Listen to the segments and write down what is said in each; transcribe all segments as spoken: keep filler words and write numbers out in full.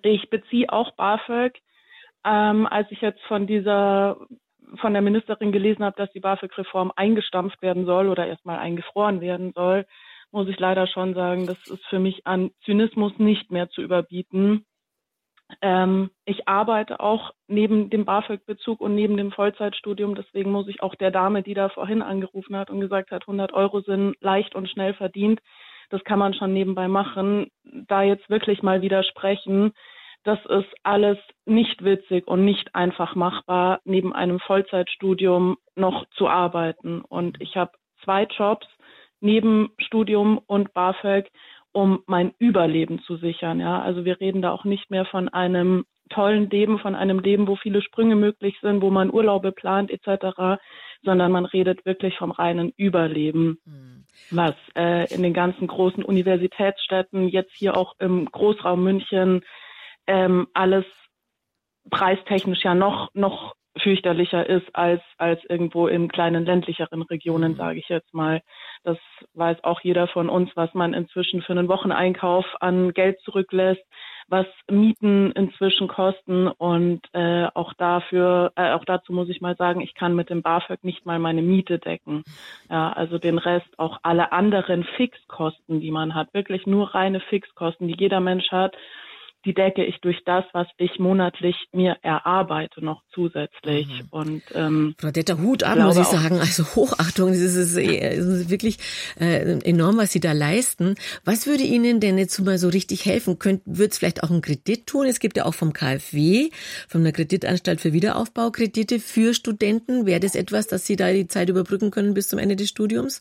Ich beziehe auch BAföG. Ähm, als ich jetzt von dieser, von der Ministerin gelesen habe, dass die BAföG-Reform eingestampft werden soll oder erstmal eingefroren werden soll, muss ich leider schon sagen, das ist für mich an Zynismus nicht mehr zu überbieten. Ähm, ich arbeite auch neben dem BAföG-Bezug und neben dem Vollzeitstudium. Deswegen muss ich auch der Dame, die da vorhin angerufen hat und gesagt hat, hundert Euro sind leicht und schnell verdient, das kann man schon nebenbei machen, da jetzt wirklich mal widersprechen. Das ist alles nicht witzig und nicht einfach machbar, neben einem Vollzeitstudium noch zu arbeiten. Und ich habe zwei Jobs neben Studium und BAföG, um mein Überleben zu sichern. Ja, also wir reden da auch nicht mehr von einem tollen Leben, von einem Leben, wo viele Sprünge möglich sind, wo man Urlaube plant et cetera, sondern man redet wirklich vom reinen Überleben, mhm. was äh, in den ganzen großen Universitätsstädten, jetzt hier auch im Großraum München, ähm, alles preistechnisch ja noch noch fürchterlicher ist als als irgendwo in kleinen ländlicheren Regionen, mhm. sage ich jetzt mal. Das weiß auch jeder von uns, was man inzwischen für einen Wocheneinkauf an Geld zurücklässt, was Mieten inzwischen kosten und äh, auch dafür, äh, auch dazu muss ich mal sagen, ich kann mit dem BAföG nicht mal meine Miete decken. Ja, also den Rest, auch alle anderen Fixkosten, die man hat, wirklich nur reine Fixkosten, die jeder Mensch hat, die decke ich durch das, was ich monatlich mir erarbeite, noch zusätzlich. Mhm. Und ähm, Frau Detter, Hut ab, muss ich sagen. Also Hochachtung, das ist, das ist wirklich äh, enorm, was Sie da leisten. Was würde Ihnen denn jetzt mal so richtig helfen? Würde es vielleicht auch einen Kredit tun? Es gibt ja auch vom KfW, von der Kreditanstalt für Wiederaufbaukredite für Studenten. Wäre das etwas, dass Sie da die Zeit überbrücken können bis zum Ende des Studiums?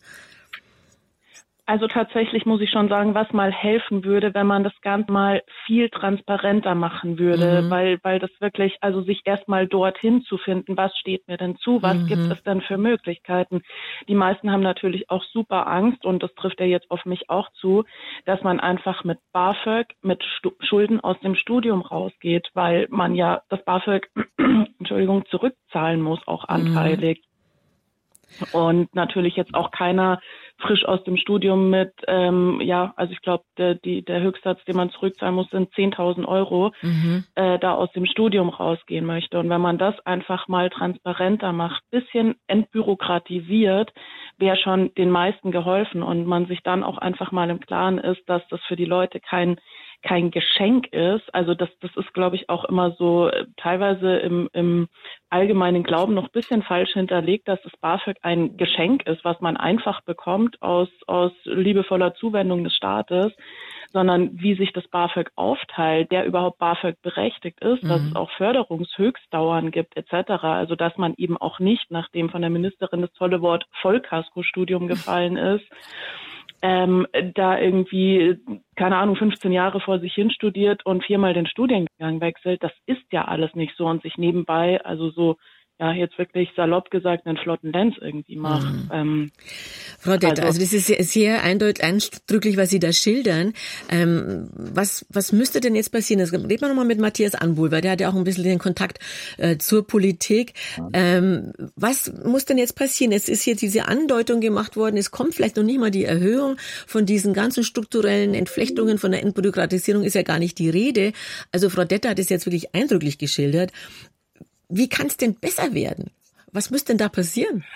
Also tatsächlich muss ich schon sagen, was mal helfen würde, wenn man das Ganze mal viel transparenter machen würde, mhm. weil weil das wirklich, also sich erstmal dorthin zu finden, was steht mir denn zu, was mhm. gibt es denn für Möglichkeiten. Die meisten haben natürlich auch super Angst und das trifft ja jetzt auf mich auch zu, dass man einfach mit BAföG, mit Stu- Schulden aus dem Studium rausgeht, weil man ja das BAföG, Entschuldigung, zurückzahlen muss, auch anteilig. Mhm. Und natürlich jetzt auch keiner frisch aus dem Studium mit, ähm, ja, also ich glaube, der, die, der Höchstsatz, den man zurückzahlen muss, sind zehntausend Euro, mhm. äh, da aus dem Studium rausgehen möchte. Und wenn man das einfach mal transparenter macht, bisschen entbürokratisiert, wäre schon den meisten geholfen und man sich dann auch einfach mal im Klaren ist, dass das für die Leute kein kein Geschenk ist. Also das, das ist, glaube ich, auch immer so äh, teilweise im, im allgemeinen Glauben noch ein bisschen falsch hinterlegt, dass das BAföG ein Geschenk ist, was man einfach bekommt aus, aus liebevoller Zuwendung des Staates, sondern wie sich das BAföG aufteilt, der überhaupt BAföG berechtigt ist, mhm. dass es auch Förderungshöchstdauern gibt et cetera. Also dass man eben auch nicht, nachdem von der Ministerin das tolle Wort Vollkaskostudium gefallen ist, Ähm, da irgendwie, keine Ahnung, fünfzehn Jahre vor sich hin studiert und viermal den Studiengang wechselt. Das ist ja alles nicht so und sich nebenbei, also so, ja, jetzt wirklich salopp gesagt, einen flotten Lenz irgendwie macht. Mhm. Ähm, Frau Detter, also, also das ist sehr, sehr eindeutig, eindrücklich, was Sie da schildern. Ähm, was, was müsste denn jetzt passieren? Das reden wir nochmal mit Matthias Anbuhl, weil der hat ja auch ein bisschen den Kontakt äh, zur Politik. Ähm, was muss denn jetzt passieren? Es ist hier diese Andeutung gemacht worden, es kommt vielleicht noch nicht mal die Erhöhung von diesen ganzen strukturellen Entflechtungen, von der Entbürokratisierung ist ja gar nicht die Rede. Also Frau Detter hat es jetzt wirklich eindrücklich geschildert. Wie kann es denn besser werden? Was müsste denn da passieren?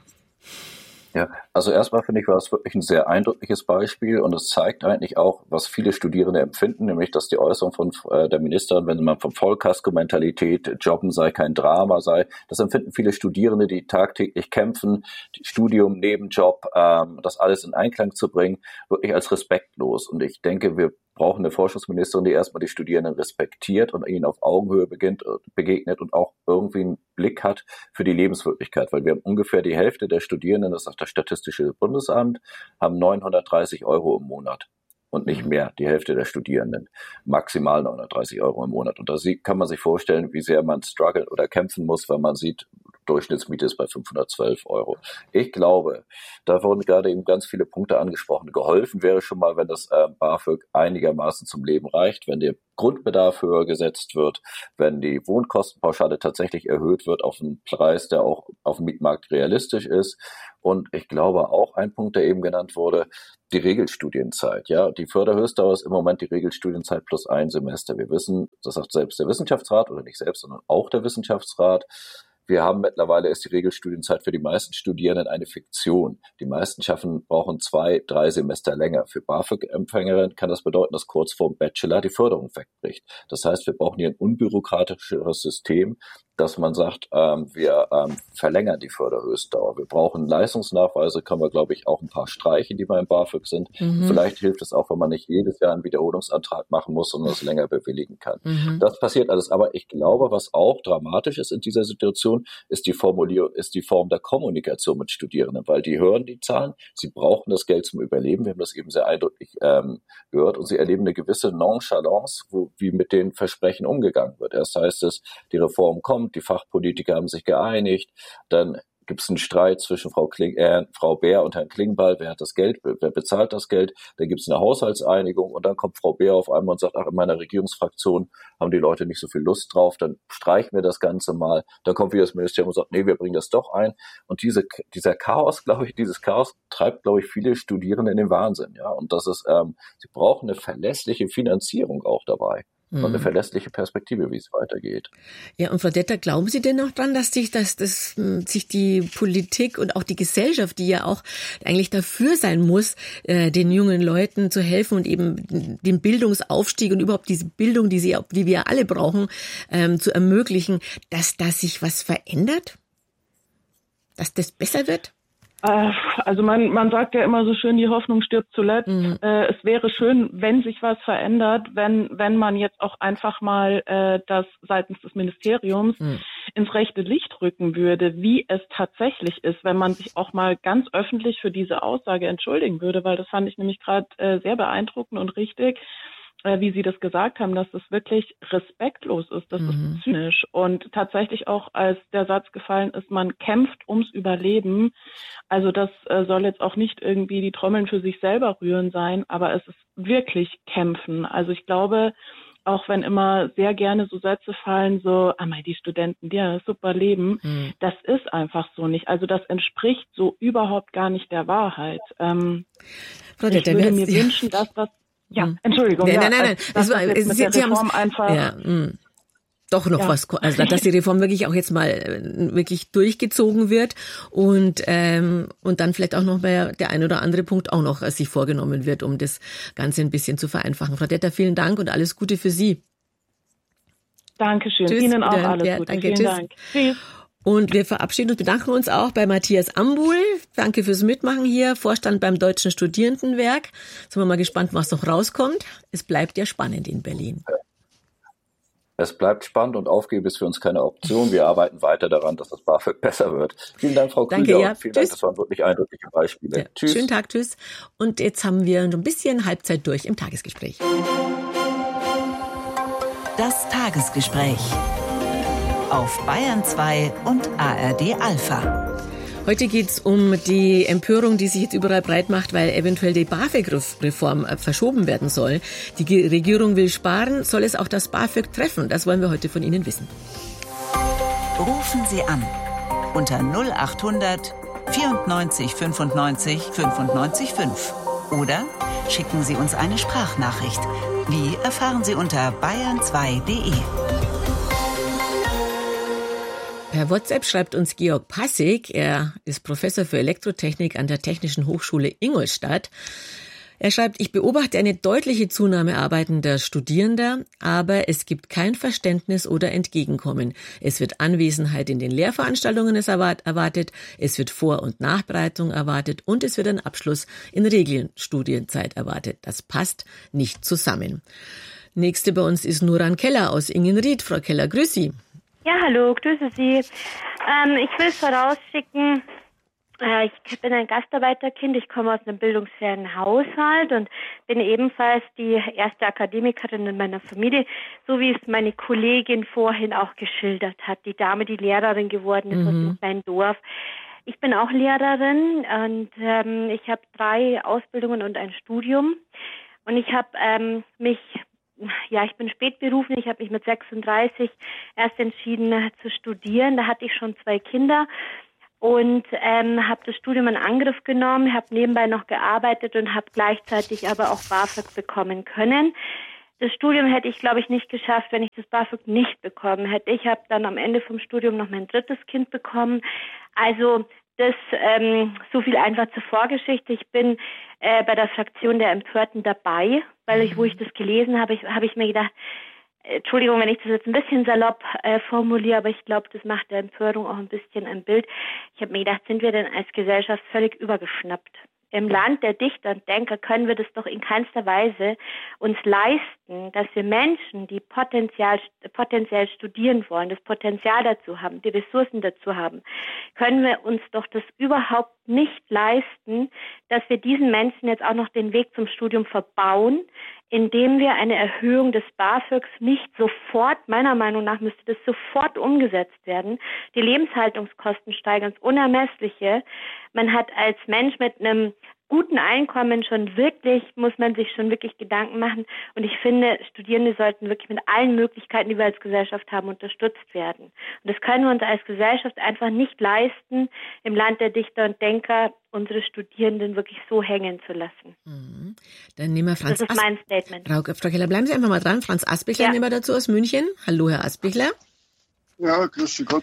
Ja, also erstmal finde ich, war es wirklich ein sehr eindrückliches Beispiel und es zeigt eigentlich auch, was viele Studierende empfinden, nämlich, dass die Äußerung von äh, der Ministerin, wenn man von Vollkasko-Mentalität, Jobben sei kein Drama sei, das empfinden viele Studierende, die tagtäglich kämpfen, die Studium, Nebenjob, ähm, das alles in Einklang zu bringen, wirklich als respektlos. Und ich denke, wir brauchen eine Forschungsministerin, die erstmal die Studierenden respektiert und ihnen auf Augenhöhe beginnt, begegnet und auch irgendwie einen Blick hat für die Lebenswirklichkeit. Weil wir haben ungefähr die Hälfte der Studierenden, das sagt das Statistische Bundesamt, haben neunhundertdreißig Euro im Monat. Und nicht mehr, die Hälfte der Studierenden. Maximal neunhundertdreißig Euro im Monat. Und da kann man sich vorstellen, wie sehr man struggelt oder kämpfen muss, wenn man sieht, Durchschnittsmiete ist bei fünfhundertzwölf Euro. Ich glaube, da wurden gerade eben ganz viele Punkte angesprochen. Geholfen wäre schon mal, wenn das äh, BAföG einigermaßen zum Leben reicht, wenn der Grundbedarf höher gesetzt wird, wenn die Wohnkostenpauschale tatsächlich erhöht wird auf einen Preis, der auch auf dem Mietmarkt realistisch ist. Und ich glaube auch ein Punkt, der eben genannt wurde, die Regelstudienzeit. Ja, die Förderhöchstdauer ist im Moment die Regelstudienzeit plus ein Semester. Wir wissen, das sagt selbst der Wissenschaftsrat oder nicht selbst, sondern auch der Wissenschaftsrat. Wir haben mittlerweile ist die Regelstudienzeit für die meisten Studierenden eine Fiktion. Die meisten schaffen, brauchen zwei, drei Semester länger. Für BAföG-Empfängerinnen kann das bedeuten, dass kurz vor dem Bachelor die Förderung wegbricht. Das heißt, wir brauchen hier ein unbürokratischeres System, dass man sagt, ähm, wir ähm, verlängern die Förderhöchstdauer. Wir brauchen Leistungsnachweise, können wir, glaube ich, auch ein paar streichen, die beim BAföG sind. Mhm. Vielleicht hilft es auch, wenn man nicht jedes Jahr einen Wiederholungsantrag machen muss, sondern es länger bewilligen kann. Mhm. Das passiert alles. Aber ich glaube, was auch dramatisch ist in dieser Situation, ist die Formulierung, ist die Form der Kommunikation mit Studierenden, weil die hören die Zahlen, sie brauchen das Geld zum Überleben. Wir haben das eben sehr eindrücklich ähm, gehört und sie erleben eine gewisse Nonchalance, wo, wie mit den Versprechen umgegangen wird. Erst heißt es, die Reform kommt, die Fachpolitiker haben sich geeinigt, dann gibt es einen Streit zwischen Frau, Kling, äh, Frau Beer und Herrn Klingbeil, wer hat das Geld, wer bezahlt das Geld, dann gibt es eine Haushaltseinigung und dann kommt Frau Beer auf einmal und sagt, ach, in meiner Regierungsfraktion haben die Leute nicht so viel Lust drauf, dann streichen wir das Ganze mal, dann kommt wieder das Ministerium und sagt, nee, wir bringen das doch ein und diese, dieser Chaos, glaube ich, dieses Chaos treibt, glaube ich, viele Studierende in den Wahnsinn, ja, und das ist, ähm, sie brauchen eine verlässliche Finanzierung auch dabei. Und eine verlässliche Perspektive, wie es weitergeht. Ja, und Frau Detter, glauben Sie denn noch dran, dass sich, dass, dass sich die Politik und auch die Gesellschaft, die ja auch eigentlich dafür sein muss, äh, den jungen Leuten zu helfen und eben den Bildungsaufstieg und überhaupt diese Bildung, die sie, die wir alle brauchen, ähm, zu ermöglichen, dass da sich was verändert? Dass das besser wird? Also man, man sagt ja immer so schön, die Hoffnung stirbt zuletzt. Mhm. Äh, es wäre schön, wenn sich was verändert, wenn wenn man jetzt auch einfach mal äh, das seitens des Ministeriums mhm. ins rechte Licht rücken würde, wie es tatsächlich ist, wenn man sich auch mal ganz öffentlich für diese Aussage entschuldigen würde, weil das fand ich nämlich gerade äh, sehr beeindruckend und richtig, wie Sie das gesagt haben, dass das wirklich respektlos ist, das mhm. ist zynisch. Und tatsächlich auch, als der Satz gefallen ist, man kämpft ums Überleben. Also das äh, soll jetzt auch nicht irgendwie die Trommeln für sich selber rühren sein, aber es ist wirklich kämpfen. Also ich glaube, auch wenn immer sehr gerne so Sätze fallen, so, ah mei, die Studenten, die haben ein super Leben, mhm. das ist einfach so nicht. Also das entspricht so überhaupt gar nicht der Wahrheit. Ähm, Frau Detter, ich würde mir ja. wünschen, dass das Ja, Entschuldigung. Nein, ja, nein, nein, nein. Das, das war, das Sie, mit Sie der Reform einfach. Ja, mh. Doch noch ja. was, also dass die Reform wirklich auch jetzt mal wirklich durchgezogen wird und ähm, und dann vielleicht auch noch mal der ein oder andere Punkt auch noch sich vorgenommen wird, um das Ganze ein bisschen zu vereinfachen. Frau Detter, vielen Dank und alles Gute für Sie. Dankeschön. Tschüss, Ihnen auch alles ja, Gute. Danke, Vielen tschüss. Dank. Tschüss. Und wir verabschieden und bedanken uns auch bei Matthias Ambuhl. Danke fürs Mitmachen hier, Vorstand beim Deutschen Studierendenwerk. Sind wir mal gespannt, was noch rauskommt. Es bleibt ja spannend in Berlin. Es bleibt spannend und aufgeben ist für uns keine Option. Wir arbeiten weiter daran, dass das BAföG besser wird. Vielen Dank, Frau Krüger. Danke, ja. Vielen Tschüss. Dank, das waren wirklich eindrückliche Beispiele. Ja. Tschüss. Schönen Tag, tschüss. Und jetzt haben wir ein bisschen Halbzeit durch im Tagesgespräch. Das Tagesgespräch auf Bayern zwei und A R D Alpha. Heute geht's um die Empörung, die sich jetzt überall breit macht, weil eventuell die BAföG-Reform verschoben werden soll. Die Regierung will sparen, soll es auch das BAföG treffen? Das wollen wir heute von Ihnen wissen. Rufen Sie an unter null acht hundert vierundneunzig fünfundneunzig fünfundneunzig fünf oder schicken Sie uns eine Sprachnachricht. Wie erfahren Sie unter bayern zwei punkt de. Per WhatsApp schreibt uns Georg Passig, er ist Professor für Elektrotechnik an der Technischen Hochschule Ingolstadt. Er schreibt, ich beobachte eine deutliche Zunahme arbeitender Studierender, aber es gibt kein Verständnis oder Entgegenkommen. Es wird Anwesenheit in den Lehrveranstaltungen erwartet, es wird Vor- und Nachbereitung erwartet und es wird ein Abschluss in Regelstudienzeit erwartet. Das passt nicht zusammen. Nächste bei uns ist Nuran Keller aus Ingenried. Frau Keller, grüß Sie. Ja, hallo, grüße Sie. Ähm, ich will vorausschicken, Ich bin ein Gastarbeiterkind, ich komme aus einem bildungsfernen Haushalt und bin ebenfalls die erste Akademikerin in meiner Familie, so wie es meine Kollegin vorhin auch geschildert hat, die Dame, die Lehrerin geworden ist, mhm. aus dem kleinen Dorf. Ich bin auch Lehrerin und ähm, ich habe drei Ausbildungen und ein Studium und ich habe ähm, mich, ja, ich bin spätberufen, ich habe mich mit sechsunddreißig erst entschieden zu studieren, da hatte ich schon zwei Kinder. Und ähm, habe das Studium in Angriff genommen, habe nebenbei noch gearbeitet und habe gleichzeitig aber auch BAföG bekommen können. Das Studium hätte ich, glaube ich, nicht geschafft, wenn ich das BAföG nicht bekommen hätte. Ich habe dann am Ende vom Studium noch mein drittes Kind bekommen. Also das ähm, so viel einfach zur Vorgeschichte. Ich bin äh, bei der Fraktion der Empörten dabei, weil ich, wo ich das gelesen habe, ich, habe ich mir gedacht, Entschuldigung, wenn ich das jetzt ein bisschen salopp äh, formuliere, aber ich glaube, das macht der Empörung auch ein bisschen ein Bild. Ich habe mir gedacht, sind wir denn als Gesellschaft völlig übergeschnappt? Im Land der Dichter und Denker können wir das doch in keinster Weise uns leisten, dass wir Menschen, die potenziell, potenziell studieren wollen, das Potenzial dazu haben, die Ressourcen dazu haben, können wir uns doch das überhaupt nicht leisten, dass wir diesen Menschen jetzt auch noch den Weg zum Studium verbauen, indem wir eine Erhöhung des BAföGs nicht sofort, meiner Meinung nach müsste das sofort umgesetzt werden. Die Lebenshaltungskosten steigern ins Unermessliche. Man hat als Mensch mit einem guten Einkommen schon wirklich, muss man sich schon wirklich Gedanken machen. Und ich finde, Studierende sollten wirklich mit allen Möglichkeiten, die wir als Gesellschaft haben, unterstützt werden. Und das können wir uns als Gesellschaft einfach nicht leisten, im Land der Dichter und Denker unsere Studierenden wirklich so hängen zu lassen. Mhm. Dann nehmen wir Franz Das ist mein Statement. Frau, Frau Keller, bleiben Sie einfach mal dran. Franz Asbichler ja. nehmen wir dazu aus München. Hallo, Herr Asbichler. Ja, grüß Gott.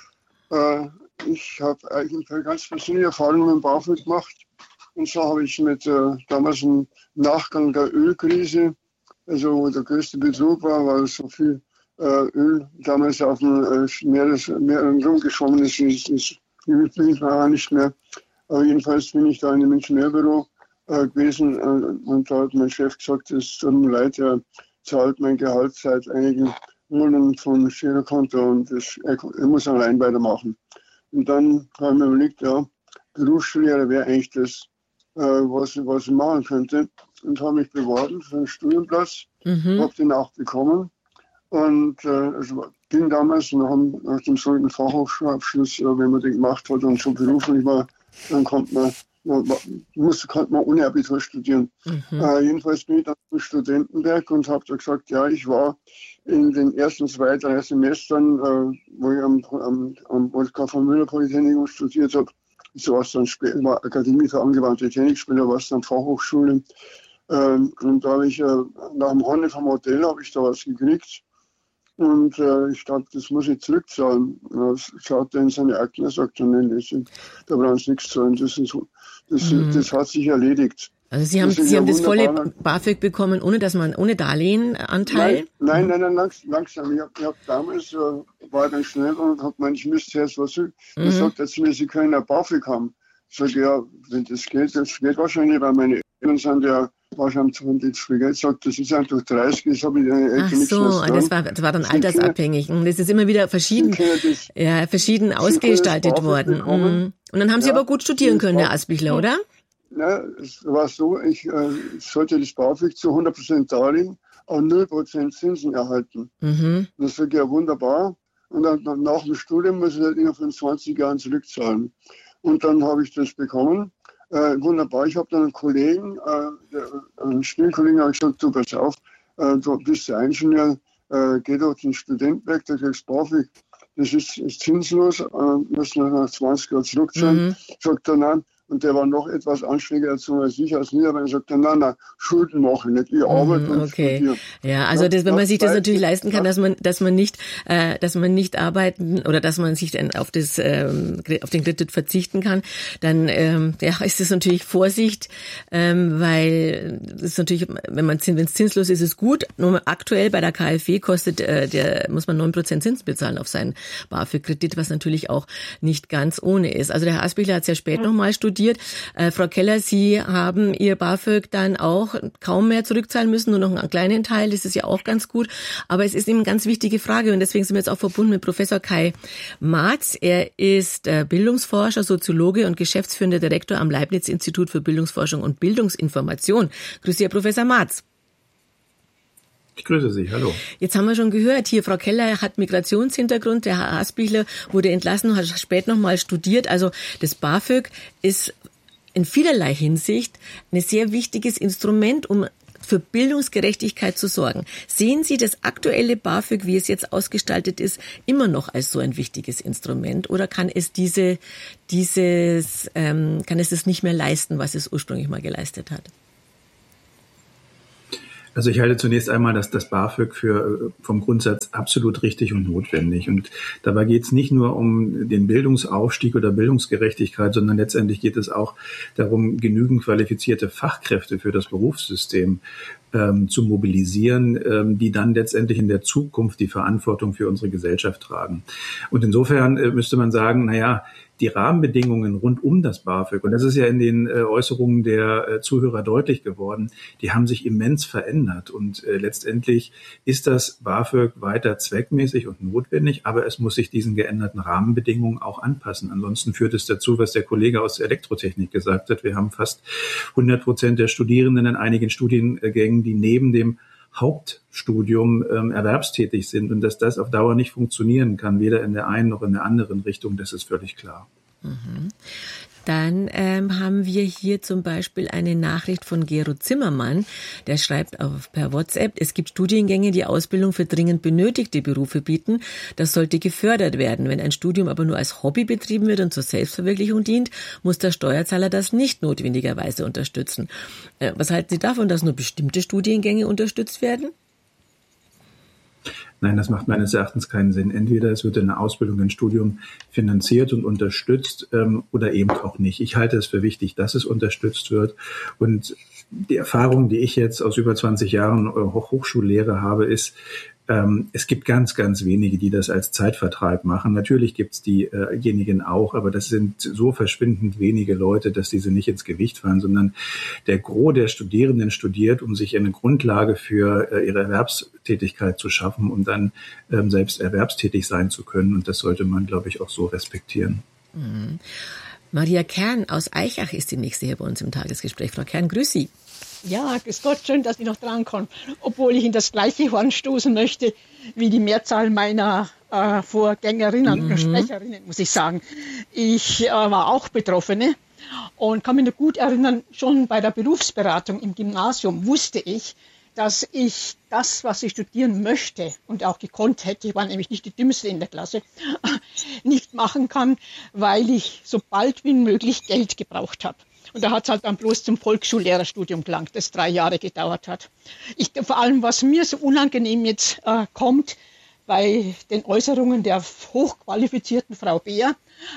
Äh, ich habe eigentlich eine ganz persönliche Erfahrung mit dem BAföG gemacht. Und so habe ich mit äh, damals im Nachgang der Ölkrise, also wo der größte Betrug war, weil so viel äh, Öl damals auf dem äh, Meeres, Meer rumgeschwommen ist, ist, ist üblich, war nicht mehr. Aber jedenfalls bin ich da in dem Ingenieurbüro äh, gewesen äh, und da hat mein Chef gesagt, es tut mir leid, er zahlt mein Gehalt seit einigen Monaten vom Girokonto und das, er, er muss allein weitermachen. Und dann habe ich mir überlegt, ja, Berufsschullehrer wäre eigentlich das, äh, was, was ich machen könnte. Und habe mich beworben für einen Studienplatz, mhm. habe den auch bekommen. Und äh, also ging damals nach, nach dem sogenannten Fachhochschulabschluss, äh, wenn man den gemacht hat und so beruflich war, dann konnte man, man, musste, konnte man ohne Abitur studieren. Mhm. Äh, jedenfalls bin ich dann im Studentenberg und habe da gesagt, ja, ich war in den ersten zwei, drei Semestern, äh, wo ich am, am, am K V Müller Polytechnikum studiert habe, so was dann später, war Akademie für angewandte Technik, später war es dann Fachhochschule. Ähm, und da habe ich, äh, nach dem Honecker Modell habe ich da was gekriegt. Und äh, ich glaube, das muss ich zurückzahlen. Da schaut er in seine Akten und sagt, nein, das, da brauchen Sie nichts zahlen. Das, ist, das, mhm. das hat sich erledigt. Also Sie haben, Sie haben das volle BAföG bekommen, ohne dass man, ohne Darlehenanteil? Nein, nein, nein, nein langs, langsam. Ich habe hab damals, äh, war dann schnell und habe gemeint, ich müsste erst was sagen. Mhm. Er sagt er zu mir, Sie können ein BAföG haben. Ich sage, ja, wenn das geht, das geht wahrscheinlich, weil meine Eltern sind ja wahrscheinlich zwanzig Geld sagt, das ist einfach dreißig, das habe ich den Eltern nichts mehr Ach so, das war, das war dann altersabhängig. Und das ist immer wieder verschieden, das, ja, verschieden ausgestaltet worden. Und dann haben Sie ja, aber gut studieren können, Herr Asbichler, oder? Ja, es war so, ich äh, sollte das BAföG zu hundert Prozent Darlehen und null Prozent Zinsen erhalten. Mhm. Das ist ja wunderbar. Und dann, dann nach dem Studium muss ich halt innerhalb von zwanzig Jahren zurückzahlen. Und dann habe ich das bekommen. Äh, wunderbar. Ich habe dann einen Kollegen, äh, der, einen Studienkollegen, habe gesagt, du pass auf, äh, du bist der Ingenieur, äh, geh doch den Student weg, der kriegst BAföG. Das ist, ist zinslos, äh, musst nach zwanzig Jahren zurückzahlen. Mhm. Sagt er, nein. Und der war noch etwas anständiger dazu als ich als Niederländer. Er sagte, nein, nein, Schulden machen, nicht ihr Arbeit und okay. studieren. Ja, also das, wenn man sich das natürlich leisten kann, dass man, dass man nicht, äh, dass man nicht arbeiten oder dass man sich dann auf das, ähm, auf den Kredit verzichten kann, dann, ähm, ja, ist das natürlich Vorsicht, ähm, weil das ist natürlich, wenn man, wenn es zinslos ist, ist es gut. Nur aktuell bei der KfW kostet, äh, der, muss man neun Prozent Zins bezahlen auf seinen BAföG-Kredit, was natürlich auch nicht ganz ohne ist. Also der Herr Asbichler hat sehr spät mhm. nochmal studiert. studiert. Äh, Frau Keller, Sie haben Ihr BAföG dann auch kaum mehr zurückzahlen müssen, nur noch einen kleinen Teil. Das ist ja auch ganz gut. Aber es ist eben eine ganz wichtige Frage und deswegen sind wir jetzt auch verbunden mit Professor Kai Marz. Er ist äh, Bildungsforscher, Soziologe und geschäftsführender Direktor am Leibniz-Institut für Bildungsforschung und Bildungsinformation. Grüß Sie, Herr Professor Marz. Ich grüße Sie, hallo. Jetzt haben wir schon gehört, hier Frau Keller hat Migrationshintergrund, der Herr Asbichler wurde entlassen, hat später noch mal studiert. Also das BAföG ist in vielerlei Hinsicht ein sehr wichtiges Instrument, um für Bildungsgerechtigkeit zu sorgen. Sehen Sie das aktuelle BAföG, wie es jetzt ausgestaltet ist, immer noch als so ein wichtiges Instrument oder kann es diese, dieses, ähm, kann es das nicht mehr leisten, was es ursprünglich mal geleistet hat? Also ich halte zunächst einmal das, das BAföG für vom Grundsatz absolut richtig und notwendig. Und dabei geht es nicht nur um den Bildungsaufstieg oder Bildungsgerechtigkeit, sondern letztendlich geht es auch darum, genügend qualifizierte Fachkräfte für das Berufssystem ähm, zu mobilisieren, ähm, die dann letztendlich in der Zukunft die Verantwortung für unsere Gesellschaft tragen. Und insofern äh, müsste man sagen, naja, die Rahmenbedingungen rund um das BAföG, und das ist ja in den äh, Äußerungen der äh, Zuhörer deutlich geworden, die haben sich immens verändert. Und äh, letztendlich ist das BAföG weiter zweckmäßig und notwendig, aber es muss sich diesen geänderten Rahmenbedingungen auch anpassen. Ansonsten führt es dazu, was der Kollege aus der Elektrotechnik gesagt hat. Wir haben fast hundert Prozent der Studierenden in einigen Studiengängen, die neben dem Hauptstudium ähm, erwerbstätig sind und dass das auf Dauer nicht funktionieren kann, weder in der einen noch in der anderen Richtung, das ist völlig klar. Mhm. Dann ähm, haben wir hier zum Beispiel eine Nachricht von Gero Zimmermann, der schreibt auf, per WhatsApp, es gibt Studiengänge, die Ausbildung für dringend benötigte Berufe bieten. Das sollte gefördert werden. Wenn ein Studium aber nur als Hobby betrieben wird und zur Selbstverwirklichung dient, muss der Steuerzahler das nicht notwendigerweise unterstützen. Äh, was halten Sie davon, dass nur bestimmte Studiengänge unterstützt werden? Nein, das macht meines Erachtens keinen Sinn. Entweder es wird eine Ausbildung, ein Studium finanziert und unterstützt ähm, oder eben auch nicht. Ich halte es für wichtig, dass es unterstützt wird. Und die Erfahrung, die ich jetzt aus über zwanzig Jahren äh, Hochschullehre habe, ist, ähm, es gibt ganz, ganz wenige, die das als Zeitvertreib machen. Natürlich gibt es diejenigen auch, aber das sind so verschwindend wenige Leute, dass diese nicht ins Gewicht fallen, sondern der Gros der Studierenden studiert, um sich eine Grundlage für äh, ihre Erwerbstätigkeit zu schaffen und dann ähm, selbst erwerbstätig sein zu können. Und das sollte man, glaube ich, auch so respektieren. Mhm. Maria Kern aus Aichach ist die nächste hier bei uns im Tagesgespräch. Frau Kern, grüß Sie. Ja, grüß Gott, schön, dass ich noch dran komme. Obwohl ich in das gleiche Horn stoßen möchte wie die Mehrzahl meiner äh, Vorgängerinnen und mhm. Sprecherinnen, muss ich sagen. Ich äh, war auch Betroffene und kann mich noch gut erinnern, schon bei der Berufsberatung im Gymnasium wusste ich, dass ich das, was ich studieren möchte und auch gekonnt hätte, ich war nämlich nicht die Dümmste in der Klasse, nicht machen kann, weil ich so bald wie möglich Geld gebraucht habe. Und da hat es halt dann bloß zum Volksschullehrerstudium gelangt, das drei Jahre gedauert hat. Ich, vor allem, was mir so unangenehm jetzt äh, kommt, bei den Äußerungen der hochqualifizierten Frau Beer,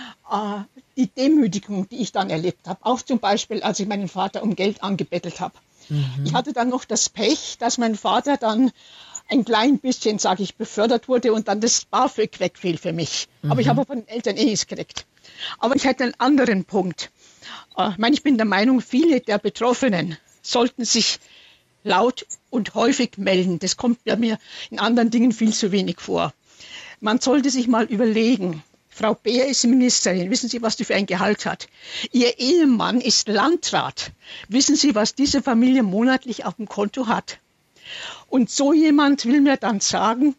äh, die Demütigung, die ich dann erlebt habe. Auch zum Beispiel, als ich meinen Vater um Geld angebettelt habe. Mhm. Ich hatte dann noch das Pech, dass mein Vater dann ein klein bisschen, sage ich, befördert wurde und dann das BAföG wegfiel für mich. Mhm. Aber ich habe von den Eltern eh nichts gekriegt. Aber ich hätte einen anderen Punkt. Ich meine, ich bin der Meinung, viele der Betroffenen sollten sich laut und häufig melden. Das kommt bei mir in anderen Dingen viel zu wenig vor. Man sollte sich mal überlegen, Frau Beer ist Ministerin, wissen Sie, was die für ein Gehalt hat? Ihr Ehemann ist Landrat. Wissen Sie, was diese Familie monatlich auf dem Konto hat? Und so jemand will mir dann sagen,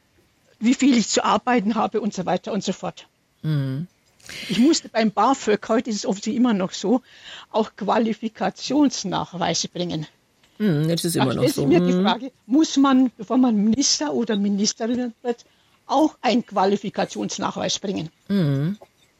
wie viel ich zu arbeiten habe und so weiter und so fort. Mhm. Ich musste beim BAföG, heute ist es offensichtlich immer noch so, auch Qualifikationsnachweise bringen. Mm, das ist immer da noch so. mir die Frage, muss man, bevor man Minister oder Ministerin wird, auch einen Qualifikationsnachweis bringen? Mm.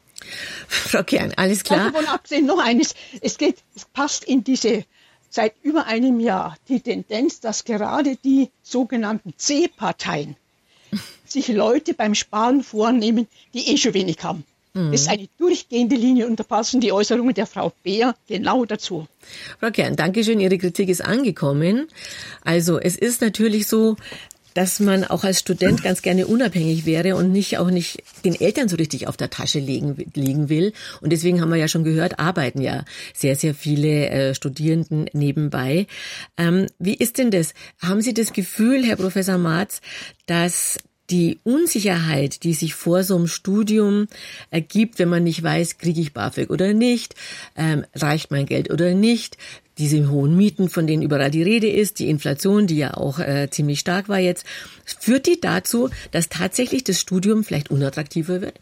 Frau Kern, alles klar. Davon abgesehen noch eines, es geht, es passt in diese, seit über einem Jahr, die Tendenz, dass gerade die sogenannten C-Parteien sich Leute beim Sparen vornehmen, die eh schon wenig haben. Das ist eine durchgehende Linie und da passen die Äußerungen der Frau Beer genau dazu. Frau Kern, danke schön. Ihre Kritik ist angekommen. Also es ist natürlich so, dass man auch als Student ganz gerne unabhängig wäre und nicht auch nicht den Eltern so richtig auf der Tasche legen, liegen will. Und deswegen haben wir ja schon gehört, arbeiten ja sehr, sehr viele äh, Studierenden nebenbei. Ähm, wie ist denn das? Haben Sie das Gefühl, Herr Professor Marz, dass die Unsicherheit, die sich vor so einem Studium ergibt, wenn man nicht weiß, kriege ich BAföG oder nicht, ähm, reicht mein Geld oder nicht, diese hohen Mieten, von denen überall die Rede ist, die Inflation, die ja auch äh, ziemlich stark war jetzt, führt die dazu, dass tatsächlich das Studium vielleicht unattraktiver wird?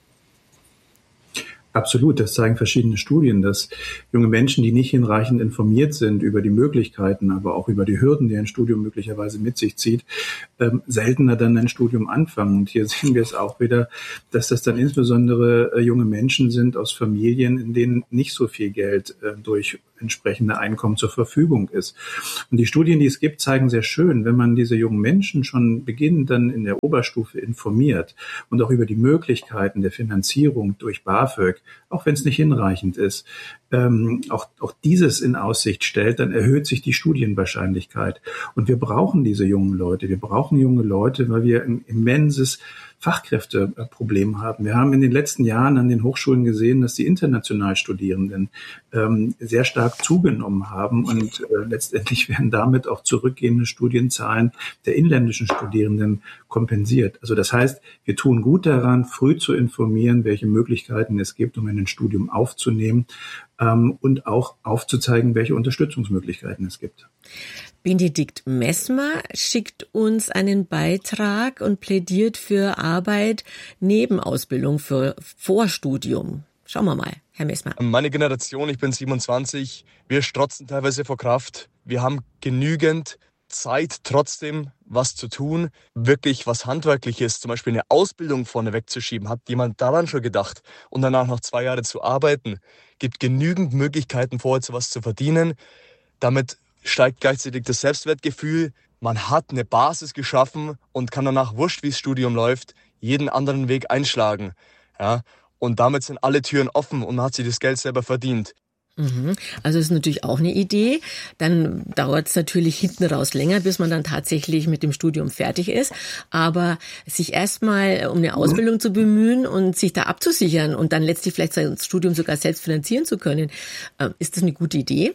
Absolut, das zeigen verschiedene Studien, dass junge Menschen, die nicht hinreichend informiert sind über die Möglichkeiten, aber auch über die Hürden, die ein Studium möglicherweise mit sich zieht, ähm, seltener dann ein Studium anfangen. Und hier sehen wir es auch wieder, dass das dann insbesondere äh, junge Menschen sind aus Familien, in denen nicht so viel Geld äh, durch entsprechende Einkommen zur Verfügung ist. Und die Studien, die es gibt, zeigen sehr schön, wenn man diese jungen Menschen schon beginnend dann in der Oberstufe informiert und auch über die Möglichkeiten der Finanzierung durch BAföG, auch wenn es nicht hinreichend ist, ähm, auch, auch dieses in Aussicht stellt, dann erhöht sich die Studienwahrscheinlichkeit. Und wir brauchen diese jungen Leute. Wir brauchen junge Leute, weil wir ein immenses Fachkräfteproblem haben. Wir haben in den letzten Jahren an den Hochschulen gesehen, dass die international Studierenden ähm, sehr stark zugenommen haben und äh, letztendlich werden damit auch zurückgehende Studienzahlen der inländischen Studierenden kompensiert. Also das heißt, wir tun gut daran, früh zu informieren, welche Möglichkeiten es gibt, um ein Studium aufzunehmen ähm, und auch aufzuzeigen, welche Unterstützungsmöglichkeiten es gibt. Benedikt Messmer schickt uns einen Beitrag und plädiert für Arbeit neben Ausbildung, für Vorstudium. Schauen wir mal, Herr Messmer. Meine Generation, ich bin siebenundzwanzig, wir strotzen teilweise vor Kraft. Wir haben genügend Zeit, trotzdem was zu tun, wirklich was Handwerkliches, zum Beispiel eine Ausbildung vorne wegzuschieben. Hat jemand daran schon gedacht? Und danach noch zwei Jahre zu arbeiten? Gibt genügend Möglichkeiten, vorher zu was zu verdienen. Damit steigt gleichzeitig das Selbstwertgefühl. Man hat eine Basis geschaffen und kann danach, wurscht wie das Studium läuft, jeden anderen Weg einschlagen. Ja? Und damit sind alle Türen offen und man hat sich das Geld selber verdient. Also das ist natürlich auch eine Idee. Dann dauert es natürlich hinten raus länger, bis man dann tatsächlich mit dem Studium fertig ist. Aber sich erstmal um eine Ausbildung zu bemühen und sich da abzusichern und dann letztlich vielleicht sein Studium sogar selbst finanzieren zu können, ist das eine gute Idee?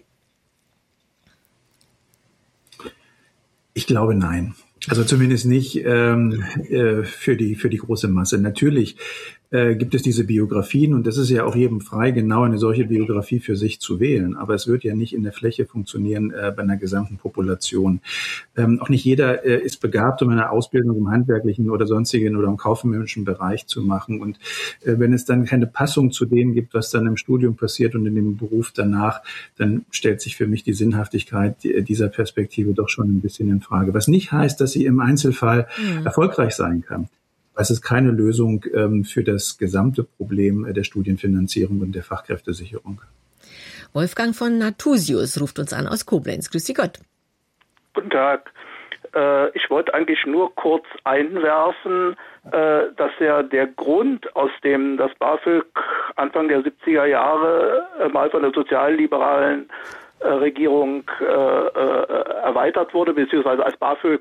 Ich glaube, nein. Also zumindest nicht ähm, äh, für die für die große Masse. Natürlich äh, gibt es diese Biografien und das ist ja auch jedem frei, genau eine solche Biografie für sich zu wählen. Aber es wird ja nicht in der Fläche funktionieren äh, bei einer gesamten Population. Ähm, auch nicht jeder äh, ist begabt, um eine Ausbildung im handwerklichen oder sonstigen oder im kaufmännischen Bereich zu machen. Und äh, wenn es dann keine Passung zu dem gibt, was dann im Studium passiert und in dem Beruf danach, dann stellt sich für mich die Sinnhaftigkeit dieser Perspektive doch schon ein bisschen in Frage. Was nicht heißt, dass sie im Einzelfall mhm. erfolgreich sein kann. Es ist keine Lösung ähm, für das gesamte Problem der Studienfinanzierung und der Fachkräftesicherung. Wolfgang von Nathusius ruft uns an aus Koblenz. Grüß Sie Gott. Guten Tag. Äh, ich wollte eigentlich nur kurz einwerfen, äh, dass ja der Grund, aus dem das BAföG Anfang der siebziger Jahre äh, mal von der sozialliberalen äh, Regierung äh, äh, erweitert wurde, beziehungsweise als BAföG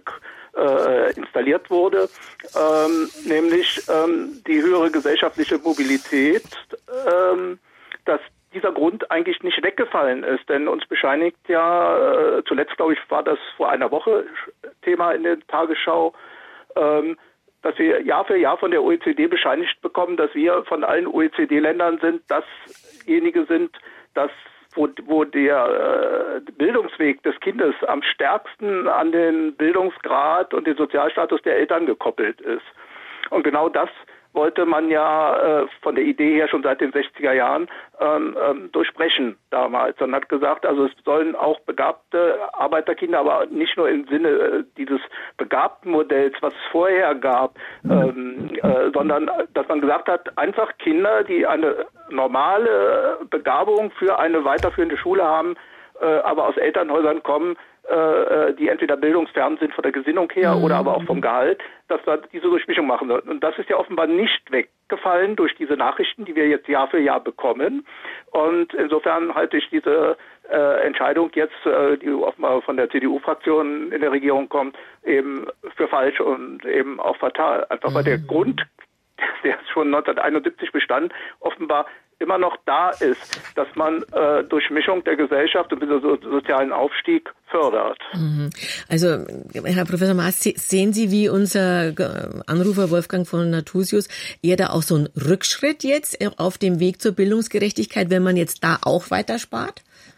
Äh, installiert wurde, ähm, nämlich ähm, die höhere gesellschaftliche Mobilität, ähm, dass dieser Grund eigentlich nicht weggefallen ist. Denn uns bescheinigt ja, äh, zuletzt glaube ich war das vor einer Woche Thema in der Tagesschau, ähm, dass wir Jahr für Jahr von der O E C D bescheinigt bekommen, dass wir von allen O E C D-Ländern sind, dasjenige sind, das Wo, wo der äh, Bildungsweg des Kindes am stärksten an den Bildungsgrad und den Sozialstatus der Eltern gekoppelt ist. Und genau das wollte man ja äh, von der Idee her schon seit den sechziger Jahren ähm, ähm, durchbrechen damals. Und hat gesagt, also es sollen auch begabte Arbeiterkinder, aber nicht nur im Sinne äh, dieses begabten Modells, was es vorher gab, ähm, äh, sondern dass man gesagt hat, einfach Kinder, die eine normale Begabung für eine weiterführende Schule haben, äh, aber aus Elternhäusern kommen, äh, die entweder bildungsfern sind von der Gesinnung her mhm. oder aber auch vom Gehalt, dass wir diese Durchmischung machen sollten. Und das ist ja offenbar nicht weggefallen durch diese Nachrichten, die wir jetzt Jahr für Jahr bekommen. Und insofern halte ich diese äh, Entscheidung jetzt, äh, die offenbar von der C D U-Fraktion in der Regierung kommt, eben für falsch und eben auch fatal. Einfach mhm. weil der Grund, der schon neunzehnhunderteinundsiebzig bestand, offenbar immer noch da ist, dass man äh, durch Mischung der Gesellschaft und so, so, sozialen Aufstieg fördert. Also, Herr Professor Maaß, sehen Sie, wie unser Anrufer Wolfgang von Nathusius, eher da auch so ein Rückschritt jetzt auf dem Weg zur Bildungsgerechtigkeit, wenn man jetzt da auch weiter spart?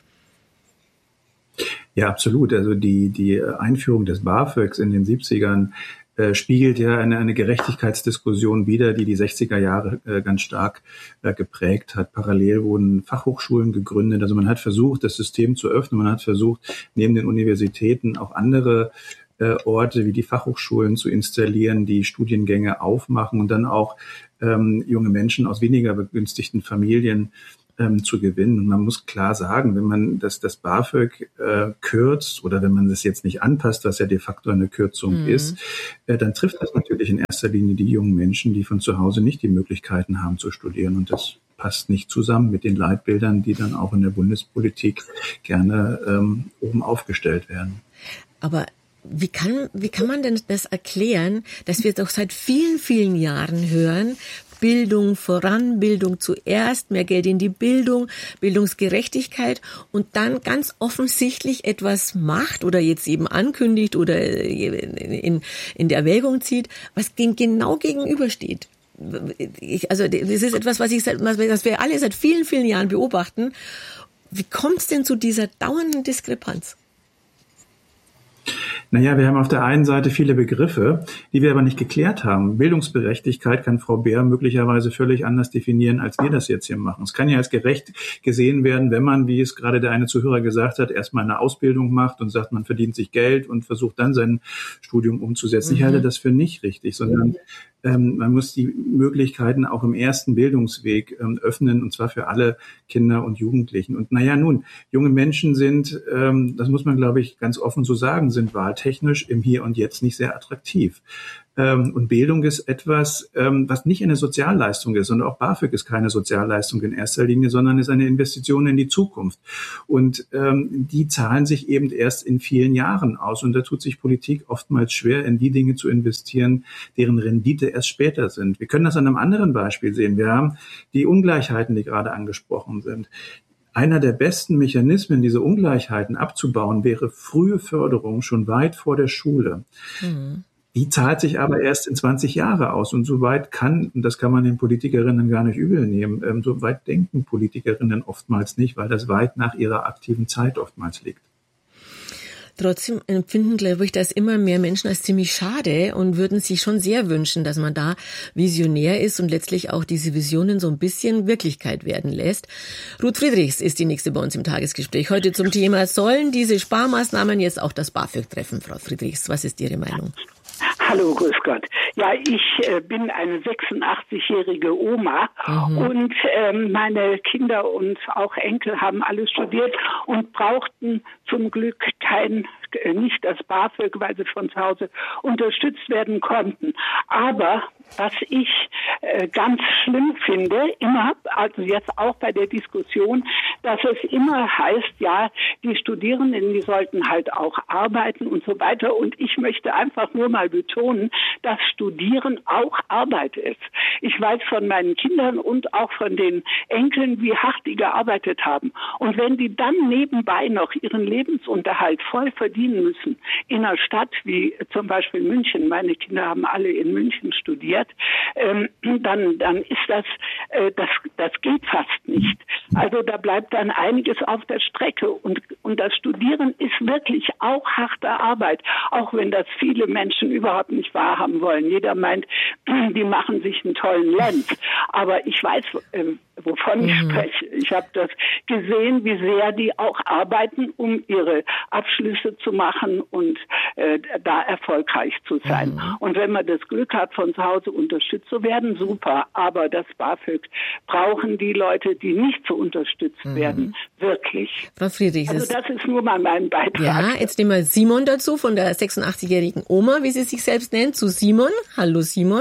Ja, absolut. Also die, die Einführung des BAföGs in den siebzigern Äh, spiegelt ja eine, eine Gerechtigkeitsdiskussion wider, die die sechziger Jahre äh, ganz stark äh, geprägt hat. Parallel wurden Fachhochschulen gegründet. Also man hat versucht, das System zu öffnen. Man hat versucht, neben den Universitäten auch andere äh, Orte wie die Fachhochschulen zu installieren, die Studiengänge aufmachen und dann auch ähm, junge Menschen aus weniger begünstigten Familien Ähm, zu gewinnen. Und man muss klar sagen, wenn man das, das BAföG äh, kürzt oder wenn man das jetzt nicht anpasst, was ja de facto eine Kürzung mhm. ist, äh, dann trifft das natürlich in erster Linie die jungen Menschen, die von zu Hause nicht die Möglichkeiten haben zu studieren. Und das passt nicht zusammen mit den Leitbildern, die dann auch in der Bundespolitik gerne ähm, oben aufgestellt werden. Aber Wie kann, wie kann man denn das erklären, dass wir doch seit vielen, vielen Jahren hören, Bildung voran, Bildung zuerst, mehr Geld in die Bildung, Bildungsgerechtigkeit und dann ganz offensichtlich etwas macht oder jetzt eben ankündigt oder in, in der Erwägung zieht, was dem genau gegenübersteht? Ich, also das ist etwas, was ich, was wir alle seit vielen, vielen Jahren beobachten. Wie kommt es denn zu dieser dauernden Diskrepanz? Naja, wir haben auf der einen Seite viele Begriffe, die wir aber nicht geklärt haben. Bildungsgerechtigkeit kann Frau Beer möglicherweise völlig anders definieren, als wir das jetzt hier machen. Es kann ja als gerecht gesehen werden, wenn man, wie es gerade der eine Zuhörer gesagt hat, erstmal eine Ausbildung macht und sagt, man verdient sich Geld und versucht dann sein Studium umzusetzen. Mhm. Ich halte das für nicht richtig, sondern ähm, man muss die Möglichkeiten auch im ersten Bildungsweg ähm, öffnen, und zwar für alle Kinder und Jugendlichen. Und naja, nun, junge Menschen sind, ähm, das muss man, glaube ich, ganz offen so sagen, sind wahltechnisch im Hier und Jetzt nicht sehr attraktiv. Ähm, und Bildung ist etwas, ähm, was nicht eine Sozialleistung ist. Und auch BAföG ist keine Sozialleistung in erster Linie, sondern ist eine Investition in die Zukunft. Und ähm, die zahlen sich eben erst in vielen Jahren aus. Und da tut sich Politik oftmals schwer, in die Dinge zu investieren, deren Rendite erst später sind. Wir können das an einem anderen Beispiel sehen. Wir haben die Ungleichheiten, die gerade angesprochen sind. Einer der besten Mechanismen, diese Ungleichheiten abzubauen, wäre frühe Förderung schon weit vor der Schule. Mhm. Die zahlt sich aber erst in zwanzig Jahre aus. Und so weit kann, und das kann man den Politikerinnen gar nicht übel nehmen, ähm, so weit denken Politikerinnen oftmals nicht, weil das weit nach ihrer aktiven Zeit oftmals liegt. Trotzdem empfinden, glaube ich, das immer mehr Menschen als ziemlich schade und würden sich schon sehr wünschen, dass man da visionär ist und letztlich auch diese Visionen so ein bisschen Wirklichkeit werden lässt. Ruth Friedrichs ist die nächste bei uns im Tagesgespräch. Heute zum Thema, sollen diese Sparmaßnahmen jetzt auch das BAföG treffen? Frau Friedrichs, was ist Ihre Meinung? Hallo, grüß Gott. Ja, ich äh, bin eine sechsundachtzigjährige Oma mhm. und ähm, meine Kinder und auch Enkel haben alle studiert und brauchten zum Glück kein, äh, nicht das BAföG, weil sie von zu Hause unterstützt werden konnten. Aber was ich äh, ganz schlimm finde, immer, also jetzt auch bei der Diskussion, dass es immer heißt, ja, die Studierenden, die sollten halt auch arbeiten und so weiter. Und ich möchte einfach nur mal betonen, dass Studieren auch Arbeit ist. Ich weiß von meinen Kindern und auch von den Enkeln, wie hart die gearbeitet haben. Und wenn die dann nebenbei noch ihren Lebensunterhalt voll verdienen müssen, in einer Stadt wie zum Beispiel München, meine Kinder haben alle in München studiert, ähm, dann, dann ist das, äh, das, das geht fast nicht. Also da bleibt dann einiges auf der Strecke. Und, und das Studieren ist wirklich auch harte Arbeit, auch wenn das viele Menschen überhaupt nicht wahrhaben wollen. Jeder meint, die machen sich einen tollen Lenz. Aber ich weiß, äh, wovon mhm. ich spreche. Ich habe das gesehen, wie sehr die auch arbeiten, um ihre Abschlüsse zu machen und äh, da erfolgreich zu sein. Mhm. Und wenn man das Glück hat, von zu Hause unterstützt zu werden, super. Aber das BAföG brauchen die Leute, die nicht so unterstützt mhm. werden, wirklich. Frau Friedrichs. Also das ist nur mal mein Beitrag. Ja, jetzt nehmen wir Simon dazu, von der sechsundachtzigjährigen Oma, wie sie sich selbst nennt, zu Simon. Hallo Simon.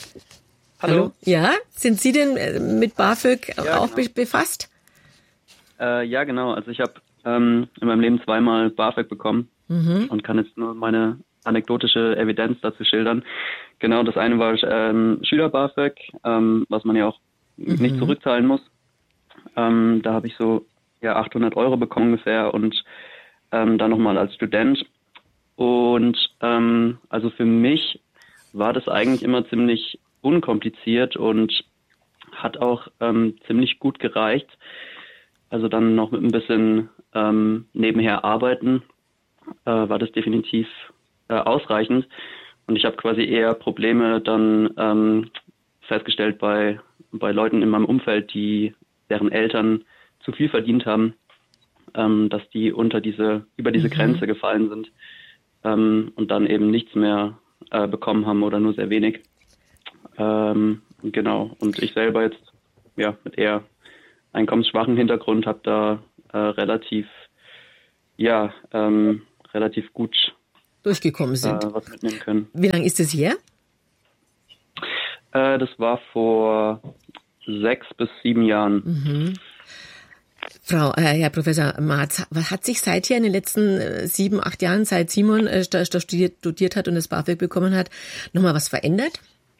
Hallo. Ja, sind Sie denn mit BAföG ja, auch genau. befasst? Äh, ja, genau. Also ich habe ähm, in meinem Leben zweimal BAföG bekommen mhm. und kann jetzt nur meine anekdotische Evidenz dazu schildern. Genau, das eine war ähm, Schüler-BAföG, ähm, was man ja auch mhm. nicht zurückzahlen muss. Ähm, da habe ich so ja achthundert Euro bekommen ungefähr und ähm, dann nochmal als Student. Und ähm, also für mich war das eigentlich immer ziemlich unkompliziert und hat auch ähm, ziemlich gut gereicht. Also dann noch mit ein bisschen ähm, nebenher arbeiten äh, war das definitiv äh, ausreichend. Und ich habe quasi eher Probleme dann ähm, festgestellt bei bei Leuten in meinem Umfeld, die deren Eltern zu viel verdient haben, ähm, dass die unter diese über diese mhm. Grenze gefallen sind ähm, und dann eben nichts mehr äh, bekommen haben oder nur sehr wenig. Ähm, genau. Und ich selber jetzt ja mit eher einkommensschwachen Hintergrund habe da äh, relativ ja ähm, relativ gut durchgekommen sind. Äh, was mitnehmen können. Wie lange ist es her? Äh, das war vor sechs bis sieben Jahren. Mhm. Frau, äh, Herr Professor Marz, was hat sich seither in den letzten äh, sieben, acht Jahren, seit Simon äh, studiert, studiert hat und das BAföG bekommen hat, nochmal was verändert?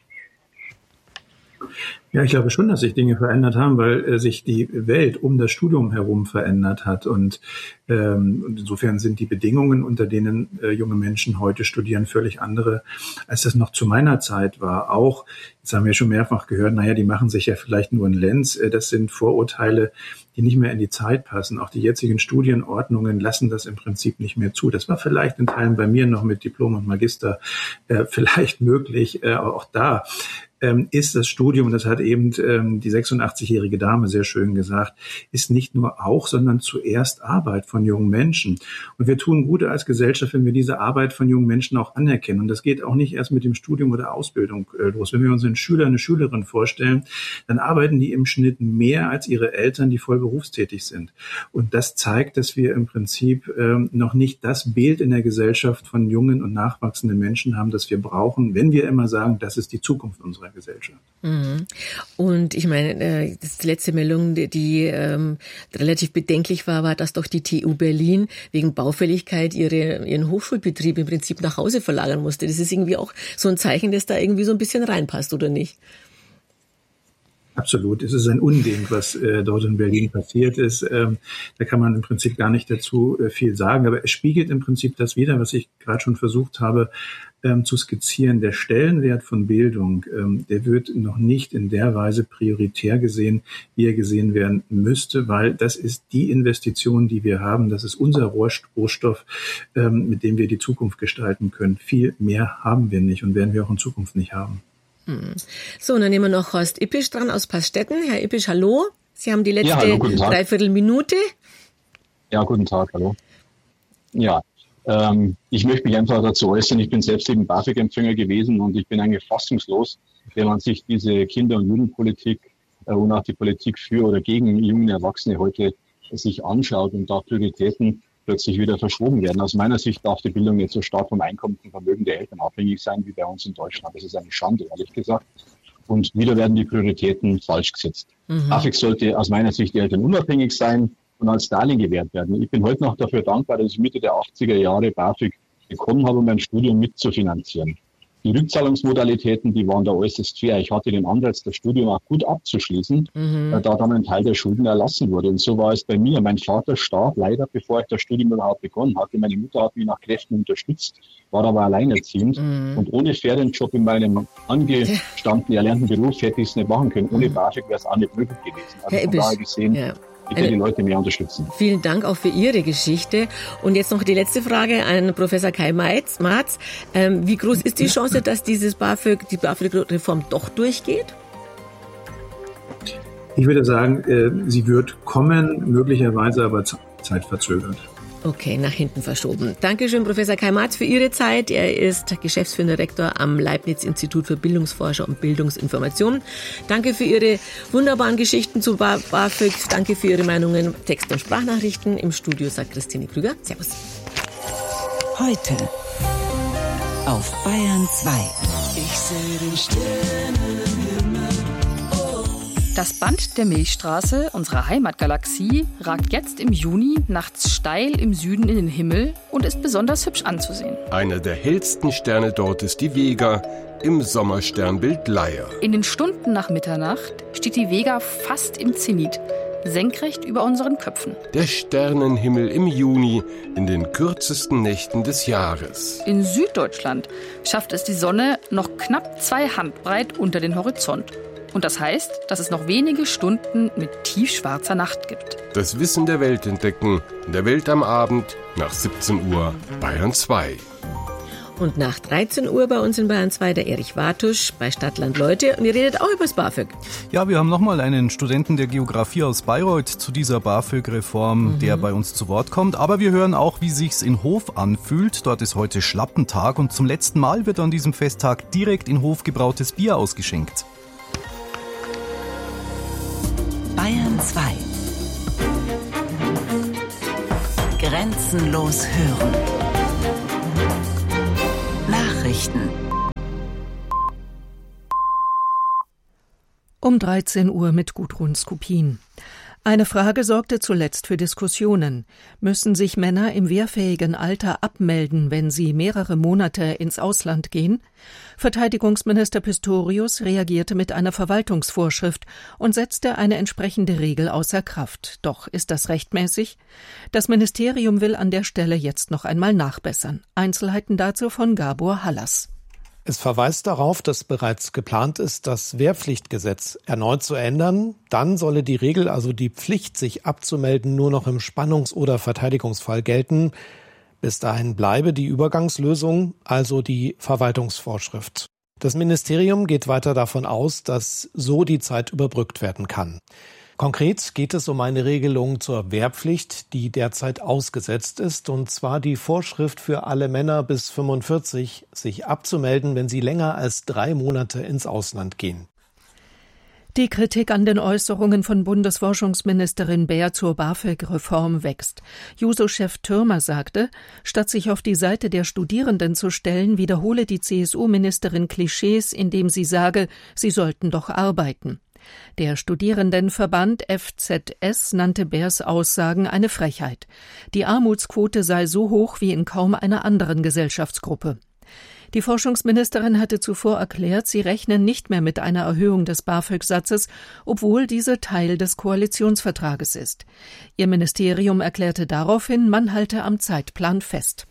Ja, ich glaube schon, dass sich Dinge verändert haben, weil äh, sich die Welt um das Studium herum verändert hat. Und, ähm, und insofern sind die Bedingungen, unter denen äh, junge Menschen heute studieren, völlig andere, als das noch zu meiner Zeit war. Auch, jetzt haben wir schon mehrfach gehört, naja, die machen sich ja vielleicht nur einen Lenz. Äh, das sind Vorurteile, die nicht mehr in die Zeit passen. Auch die jetzigen Studienordnungen lassen das im Prinzip nicht mehr zu. Das war vielleicht in Teilen bei mir noch mit Diplom und Magister äh, vielleicht möglich, äh, auch da. Ähm, ist das Studium, das hat eben ähm, die sechsundachtzig-jährige Dame sehr schön gesagt, ist nicht nur auch, sondern zuerst Arbeit von jungen Menschen. Und wir tun gut als Gesellschaft, wenn wir diese Arbeit von jungen Menschen auch anerkennen. Und das geht auch nicht erst mit dem Studium oder Ausbildung äh, los. Wenn wir uns einen Schüler, eine Schülerin vorstellen, dann arbeiten die im Schnitt mehr als ihre Eltern, die voll berufstätig sind. Und das zeigt, dass wir im Prinzip ähm, noch nicht das Bild in der Gesellschaft von jungen und nachwachsenden Menschen haben, das wir brauchen, wenn wir immer sagen, das ist die Zukunft unserer Gesellschaft. Mhm. Und ich meine, äh, das die letzte Meldung, die, die ähm, relativ bedenklich war, war, dass doch die T U Berlin wegen Baufälligkeit ihre, ihren Hochschulbetrieb im Prinzip nach Hause verlagern musste. Das ist irgendwie auch so ein Zeichen, das da irgendwie so ein bisschen reinpasst, oder nicht? Absolut. Es ist ein Unding, was äh, dort in Berlin passiert ist. Ähm, da kann man im Prinzip gar nicht dazu äh, viel sagen. Aber es spiegelt im Prinzip das wider, was ich gerade schon versucht habe ähm, zu skizzieren. Der Stellenwert von Bildung, ähm, der wird noch nicht in der Weise prioritär gesehen, wie er gesehen werden müsste, weil das ist die Investition, die wir haben. Das ist unser Rohstoff, ähm, mit dem wir die Zukunft gestalten können. Viel mehr haben wir nicht und werden wir auch in Zukunft nicht haben. So, und dann nehmen wir noch Horst Ippisch dran aus Passstetten. Herr Ippisch, hallo. Sie haben die letzte ja, hallo, Dreiviertelminute. Ja, guten Tag, hallo. Ja, ähm, ich möchte mich einfach dazu äußern. Ich bin selbst eben BAföG-Empfänger gewesen und ich bin eigentlich fassungslos, wenn man sich diese Kinder- und Jugendpolitik äh, und auch die Politik für oder gegen junge Erwachsene heute äh, sich anschaut und da Prioritäten plötzlich wieder verschoben werden. Aus meiner Sicht darf die Bildung nicht so stark vom Einkommen und Vermögen der Eltern abhängig sein wie bei uns in Deutschland. Das ist eine Schande, ehrlich gesagt. Und wieder werden die Prioritäten falsch gesetzt. Mhm. BAföG sollte aus meiner Sicht die Eltern unabhängig sein und als Darlehen gewährt werden. Ich bin heute noch dafür dankbar, dass ich Mitte der achtziger Jahre BAföG bekommen habe, um mein Studium mitzufinanzieren. Die Rückzahlungsmodalitäten, die waren da äußerst fair. Ich hatte den Ansatz, das Studium auch gut abzuschließen, mhm. da dann ein Teil der Schulden erlassen wurde. Und so war es bei mir. Mein Vater starb leider, bevor ich das Studium überhaupt begonnen hatte. Meine Mutter hat mich nach Kräften unterstützt, war aber alleinerziehend. Mhm. Und ohne Ferienjob in meinem angestammten, erlernten Beruf hätte ich es nicht machen können. Ohne BAföG wäre es auch nicht möglich gewesen. Also von daher gesehen, ja. Bitte die Leute mehr unterstützen. Vielen Dank auch für Ihre Geschichte. Und jetzt noch die letzte Frage an Professor Kai Marz. Ähm, wie groß ist die Chance, dass dieses BAföG, die BAföG-Reform doch durchgeht? Ich würde sagen, äh, sie wird kommen, möglicherweise aber zeitverzögert. Okay, nach hinten verschoben. Dankeschön, Professor Kai Marz, für Ihre Zeit. Er ist geschäftsführender Rektor am Leibniz-Institut für Bildungsforscher und Bildungsinformation. Danke für Ihre wunderbaren Geschichten zu BAföG. Danke für Ihre Meinungen, Text- und Sprachnachrichten. Im Studio sagt Christine Krüger. Servus. Heute auf Bayern zwei. Ich sehe den Sternenhimmel, oh, Das Band der Milchstraße, unserer Heimatgalaxie, ragt jetzt im Juni nachts steil im Süden in den Himmel und ist besonders hübsch anzusehen. Einer der hellsten Sterne dort ist die Vega im Sommersternbild Leier. In den Stunden nach Mitternacht steht die Vega fast im Zenit, senkrecht über unseren Köpfen. Der Sternenhimmel im Juni in den kürzesten Nächten des Jahres. In Süddeutschland schafft es die Sonne noch knapp zwei Handbreit unter den Horizont. Und das heißt, dass es noch wenige Stunden mit tiefschwarzer Nacht gibt. Das Wissen der Welt entdecken, in der Welt am Abend nach siebzehn Uhr, Bayern zwei. Und nach dreizehn Uhr bei uns in Bayern zwei der Erich Wartusch bei Stadtland Leute. Und ihr redet auch über das BAföG. Ja, wir haben nochmal einen Studenten der Geografie aus Bayreuth zu dieser BAföG-Reform, mhm. der bei uns zu Wort kommt. Aber wir hören auch, wie sich's in Hof anfühlt. Dort ist heute Schlappentag und zum letzten Mal wird an diesem Festtag direkt in Hof gebrautes Bier ausgeschenkt. Bayern zwei. Grenzenlos hören. Nachrichten. Um dreizehn Uhr mit Gudrun Skupin. Eine Frage sorgte zuletzt für Diskussionen. Müssen sich Männer im wehrfähigen Alter abmelden, wenn sie mehrere Monate ins Ausland gehen? Verteidigungsminister Pistorius reagierte mit einer Verwaltungsvorschrift und setzte eine entsprechende Regel außer Kraft. Doch ist das rechtmäßig? Das Ministerium will an der Stelle jetzt noch einmal nachbessern. Einzelheiten dazu von Gabor Hallas. Es verweist darauf, dass bereits geplant ist, das Wehrpflichtgesetz erneut zu ändern. Dann solle die Regel, also die Pflicht, sich abzumelden, nur noch im Spannungs- oder Verteidigungsfall gelten. Bis dahin bleibe die Übergangslösung, also die Verwaltungsvorschrift. Das Ministerium geht weiter davon aus, dass so die Zeit überbrückt werden kann. Konkret geht es um eine Regelung zur Wehrpflicht, die derzeit ausgesetzt ist, und zwar die Vorschrift für alle Männer bis fünfundvierzig, sich abzumelden, wenn sie länger als drei Monate ins Ausland gehen. Die Kritik an den Äußerungen von Bundesforschungsministerin Baer zur BAföG-Reform wächst. Juso-Chef Thürmer sagte, statt sich auf die Seite der Studierenden zu stellen, wiederhole die C S U-Ministerin Klischees, indem sie sage, sie sollten doch arbeiten. Der Studierendenverband F Z S nannte Baers Aussagen eine Frechheit. Die Armutsquote sei so hoch wie in kaum einer anderen Gesellschaftsgruppe. Die Forschungsministerin hatte zuvor erklärt, sie rechnen nicht mehr mit einer Erhöhung des BAföG-Satzes, obwohl diese Teil des Koalitionsvertrages ist. Ihr Ministerium erklärte daraufhin, man halte am Zeitplan fest.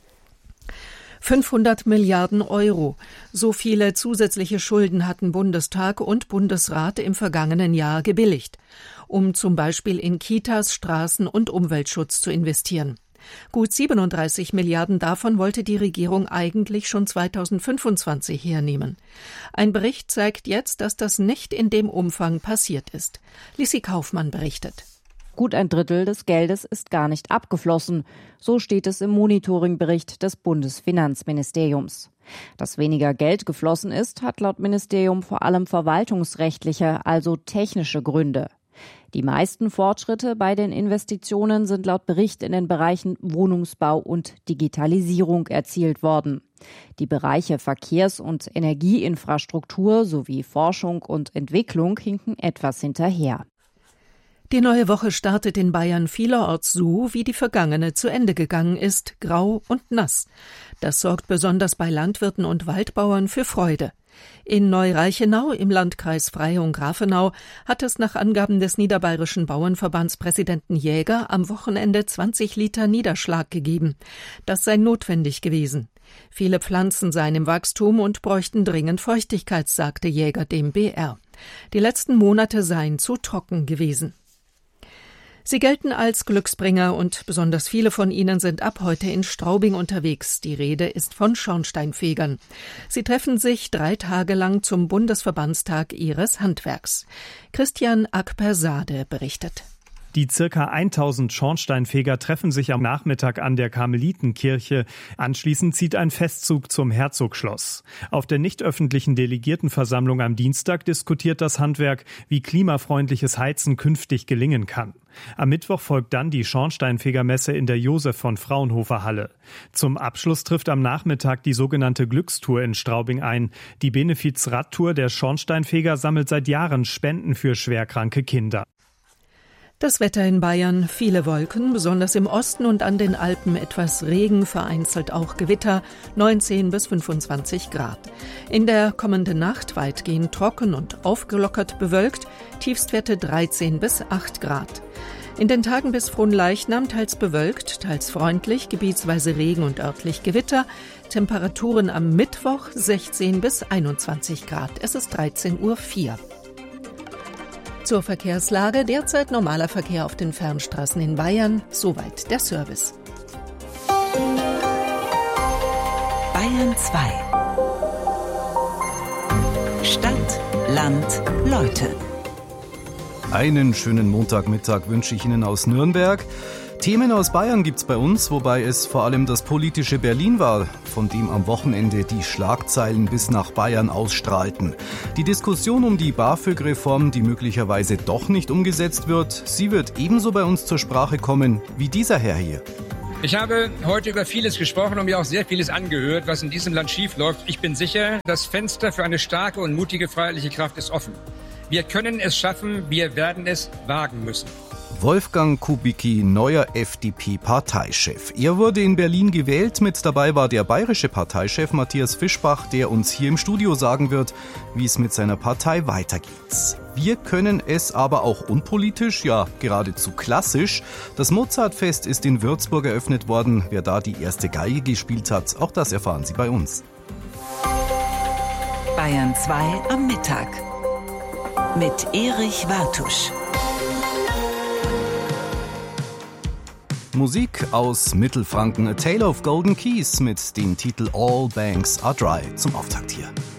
fünfhundert Milliarden Euro. So viele zusätzliche Schulden hatten Bundestag und Bundesrat im vergangenen Jahr gebilligt, um zum Beispiel in Kitas, Straßen und Umweltschutz zu investieren. Gut siebenunddreißig Milliarden davon wollte die Regierung eigentlich schon zweitausendfünfundzwanzig hernehmen. Ein Bericht zeigt jetzt, dass das nicht in dem Umfang passiert ist. Lissi Kaufmann berichtet. Gut ein Drittel des Geldes ist gar nicht abgeflossen. So steht es im Monitoringbericht des Bundesfinanzministeriums. Dass weniger Geld geflossen ist, hat laut Ministerium vor allem verwaltungsrechtliche, also technische Gründe. Die meisten Fortschritte bei den Investitionen sind laut Bericht in den Bereichen Wohnungsbau und Digitalisierung erzielt worden. Die Bereiche Verkehrs- und Energieinfrastruktur sowie Forschung und Entwicklung hinken etwas hinterher. Die neue Woche startet in Bayern vielerorts so, wie die vergangene zu Ende gegangen ist, grau und nass. Das sorgt besonders bei Landwirten und Waldbauern für Freude. In Neu-Reichenau im Landkreis Freyung-Grafenau hat es nach Angaben des Niederbayerischen Bauernverbandspräsidenten Jäger am Wochenende zwanzig Liter Niederschlag gegeben. Das sei notwendig gewesen. Viele Pflanzen seien im Wachstum und bräuchten dringend Feuchtigkeit, sagte Jäger dem B R. Die letzten Monate seien zu trocken gewesen. Sie gelten als Glücksbringer und besonders viele von ihnen sind ab heute in Straubing unterwegs. Die Rede ist von Schornsteinfegern. Sie treffen sich drei Tage lang zum Bundesverbandstag ihres Handwerks. Christian Akpersade berichtet. Die circa tausend Schornsteinfeger treffen sich am Nachmittag an der Karmelitenkirche. Anschließend zieht ein Festzug zum Herzogschloss. Auf der nicht öffentlichen Delegiertenversammlung am Dienstag diskutiert das Handwerk, wie klimafreundliches Heizen künftig gelingen kann. Am Mittwoch folgt dann die Schornsteinfegermesse in der Josef von Fraunhofer Halle. Zum Abschluss trifft am Nachmittag die sogenannte Glückstour in Straubing ein. Die Benefiz-Radtour der Schornsteinfeger sammelt seit Jahren Spenden für schwerkranke Kinder. Das Wetter in Bayern, viele Wolken, besonders im Osten und an den Alpen etwas Regen, vereinzelt auch Gewitter, neunzehn bis fünfundzwanzig Grad. In der kommenden Nacht weitgehend trocken und aufgelockert bewölkt, Tiefstwerte dreizehn bis acht Grad. In den Tagen bis Fronleichnam teils bewölkt, teils freundlich, gebietsweise Regen und örtlich Gewitter. Temperaturen am Mittwoch sechzehn bis einundzwanzig Grad. Es ist dreizehn Uhr vier. Zur Verkehrslage, derzeit normaler Verkehr auf den Fernstraßen in Bayern, soweit der Service. Bayern zwei. Stadt, Land, Leute. Einen schönen Montagmittag wünsche ich Ihnen aus Nürnberg. Themen aus Bayern gibt's bei uns, wobei es vor allem das politische Berlin war, von dem am Wochenende die Schlagzeilen bis nach Bayern ausstrahlten. Die Diskussion um die BAföG-Reform, die möglicherweise doch nicht umgesetzt wird, sie wird ebenso bei uns zur Sprache kommen wie dieser Herr hier. Ich habe heute über vieles gesprochen und mir auch sehr vieles angehört, was in diesem Land schiefläuft. Ich bin sicher, das Fenster für eine starke und mutige freiheitliche Kraft ist offen. Wir können es schaffen, wir werden es wagen müssen. Wolfgang Kubicki, neuer F D P-Parteichef. Er wurde in Berlin gewählt. Mit dabei war der bayerische Parteichef Matthias Fischbach, der uns hier im Studio sagen wird, wie es mit seiner Partei weitergeht. Wir können es aber auch unpolitisch, ja geradezu klassisch. Das Mozartfest ist in Würzburg eröffnet worden. Wer da die erste Geige gespielt hat, auch das erfahren Sie bei uns. Bayern zwei am Mittag mit Erich Wartusch. Musik aus Mittelfranken, A Tale of Golden Keys mit dem Titel All Banks Are Dry zum Auftakt hier.